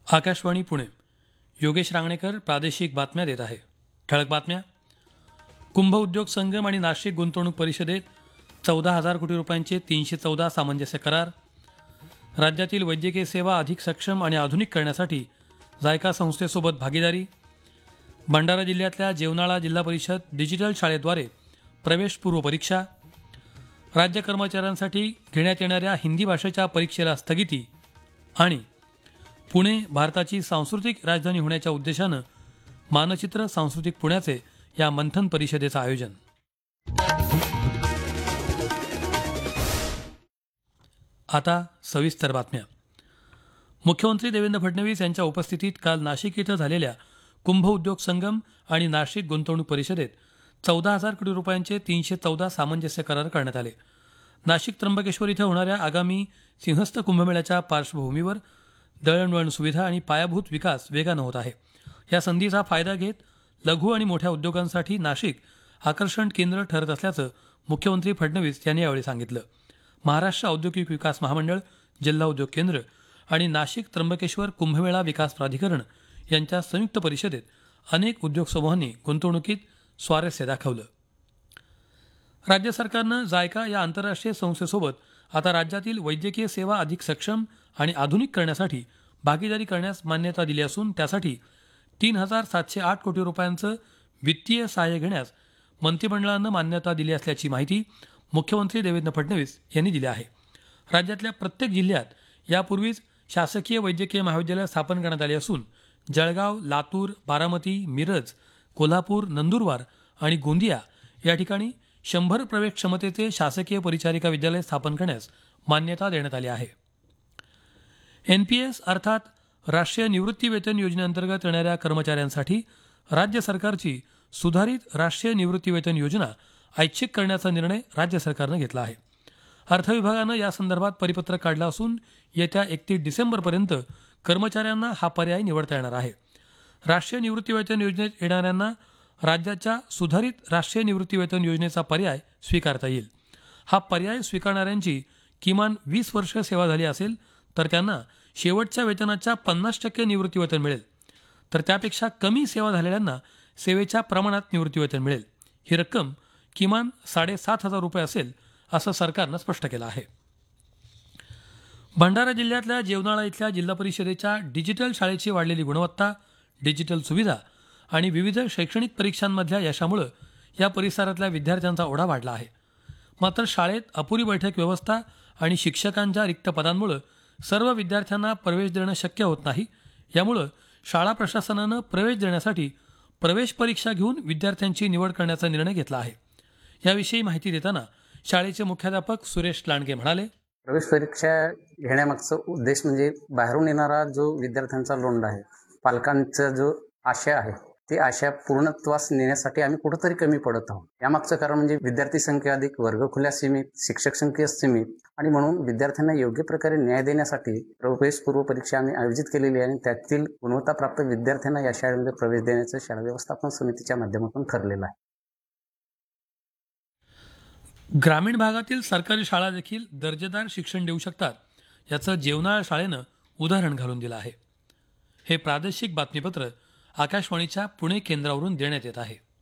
आकाशवाणी पुणे. योगेश रांगणेकर प्रादेशिक बातम्या देत आहे. ठळक बातम्या. कुंभ उद्योग संगम आणि नाशिक गुंतवणूक परिषदेत 14,000 कोटी रुपयांचे 314 सामंजस्य करार. राज्यातील वैद्यकीय सेवा अधिक सक्षम आणि आधुनिक करण्यासाठी जायका संस्थेसोबत भागीदारी. भंडारा जिल्ह्यातल्या जेवनाळा जिल्हा परिषद डिजिटल शाळेद्वारे प्रवेशपूर्व परीक्षा. राज्य कर्मचाऱ्यांसाठी घेण्यात येणाऱ्या हिंदी भाषेच्या परीक्षेला स्थगिती. आणि पुणे भारताची सांस्कृतिक राजधानी होण्याच्या उद्देशानं मानचित्र सांस्कृतिक पुण्याचे या मंथन परिषदेचं आयोजन. आता सविस्तर बातम्या. मुख्यमंत्री देवेंद्र फडणवीस यांच्या उपस्थितीत काल नाशिक इथं झालेल्या कुंभ उद्योग संगम आणि नाशिक गुंतवणूक परिषदेत 14,000 कोटी रुपयांचे 314 सामंजस्य करार करण्यात आले. नाशिक त्र्यंबकेश्वर इथं होणाऱ्या आगामी सिंहस्थ कुंभमेळ्याच्या पार्श्वभूमीवर दळणवळण सुविधा आणि पायाभूत विकास वेगानं होत आहे. या संधीचा फायदा घेत लघु आणि मोठ्या उद्योगांसाठी नाशिक आकर्षण केंद्र ठरत असल्याचं मुख्यमंत्री फडणवीस यांनी यावेळी सांगितलं. महाराष्ट्र औद्योगिक विकास महामंडळ, जिल्हा उद्योग केंद्र आणि नाशिक त्र्यंबकेश्वर कुंभमेळा विकास प्राधिकरण यांच्या संयुक्त परिषदेत अनेक उद्योग समूहांनी गुंतवणुकीत स्वारस्य दाखवलं. राज्य सरकारनं जायका या आंतरराष्ट्रीय संस्थेसोबत आता राज्यातील वैद्यकीय सेवा अधिक सक्षम आणि आधुनिक करण्यासाठी भागीदारी करण्यास मान्यता दिली असून त्यासाठी 3,708 कोटी रुपयांचं वित्तीय सहाय्य घेण्यास मंत्रिमंडळानं मान्यता दिली असल्याची माहिती मुख्यमंत्री देवेंद्र फडणवीस यांनी दिली आहे. राज्यातल्या प्रत्येक जिल्ह्यात यापूर्वीच शासकीय वैद्यकीय महाविद्यालय स्थापन करण्यात आली असून जळगाव, लातूर, बारामती, मिरज, कोल्हापूर, नंदुरबार आणि गोंदिया या ठिकाणी 100 प्रवेश क्षमतेचे शासकीय परिचारिका विद्यालय स्थापन करण्यास मान्यता देण्यात आली आहे. NPS अर्थात राष्ट्रीय निवृत्ती वेतन योजनेअंतर्गत येणाऱ्या कर्मचाऱ्यांसाठी राज्य सरकारची सुधारित राष्ट्रीय निवृत्ती वेतन योजना ऐच्छिक करण्याचा निर्णय राज्य सरकारनं घेतला आहे. अर्थ विभागानं या संदर्भात परिपत्रक काढलं असून येत्या 31 डिसेंबरपर्यंत कर्मचाऱ्यांना हा पर्याय निवडता येणार आहे. राष्ट्रीय निवृत्ती वेतन योजनेत येणाऱ्यांना राज्याच्या सुधारित राष्ट्रीय निवृत्ती वेतन योजनेचा पर्याय स्वीकारता येईल. हा पर्याय स्वीकारणाऱ्यांची किमान 20 वर्ष सेवा झाली असेल तर त्यांना शेवटच्या वेतनाच्या 50% निवृत्ती वेतन मिळेल, तर त्यापेक्षा कमी सेवा झालेल्यांना सेवेच्या प्रमाणात निवृत्ती वेतन मिळेल. ही रक्कम किमान 7,500 रुपये असेल असं सरकारनं स्पष्ट केलं आहे. भंडारा जिल्ह्यातल्या जेवनाळा इथल्या जिल्हा परिषदेच्या डिजिटल शाळेची वाढलेली गुणवत्ता, डिजिटल सुविधा आणि विविध शैक्षणिक परीक्षांमधल्या यशामुळे या परिसरातल्या विद्यार्थ्यांचा ओढा वाढला आहे. मात्र शाळेत अपुरी बैठक व्यवस्था आणि शिक्षकांच्या रिक्त पदांमुळे सर्व विद्यार्थ्यांना प्रवेश देणं शक्य होत नाही. यामुळे शाळा प्रशासनानं प्रवेश देण्यासाठी प्रवेश परीक्षा घेऊन विद्यार्थ्यांची निवड करण्याचा निर्णय घेतला आहे. याविषयी माहिती देताना शाळेचे मुख्याध्यापक सुरेश लांडगे म्हणाले, प्रवेश परीक्षा घेण्यामागचा उद्देश म्हणजे बाहेरून येणारा जो विद्यार्थ्यांचा लोंढा आहे, पालकांचा जो आशा आहे, ती आशा पूर्णत्वास नेण्यासाठी आम्ही कुठंतरी कमी पडत आहोत. यामागचं कारण म्हणजे विद्यार्थी संख्या अधिक, वर्गखोल्या सीमित, शिक्षक संख्या सीमित आणि म्हणून विद्यार्थ्यांना योग्य प्रकारे न्याय देण्यासाठी प्रवेशपूर्व परीक्षा आम्ही आयोजित केलेली आहे आणि त्यातील गुणवत्ताप्राप्त विद्यार्थ्यांना या शाळेमध्ये प्रवेश देण्याचं शाळा व्यवस्थापन समितीच्या माध्यमातून ठरलेलं आहे. ग्रामीण भागातील सरकारी शाळा देखील दर्जेदार शिक्षण देऊ शकतात याचं जेवनाळा शाळेनं उदाहरण घालून दिलं आहे. हे प्रादेशिक बातमीपत्र आकाशवाणीच्या पुणे केंद्रावरून देण्यात येत आहे.